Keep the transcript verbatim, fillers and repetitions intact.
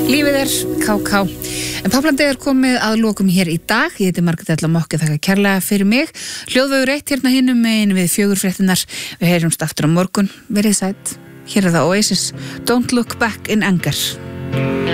Lífið er ká ká. En Popplandið er komið að lokum hér í dag. Ég heiti Margrét Erla Mokke, þakka kærlega fyrir mig. Hljóðvegur eitt hérna hinum megin við fjögur fréttinnar. Við heyrumst aftur á morgun. Verið sætt. Hér er það Oasis. Don't look back in anger.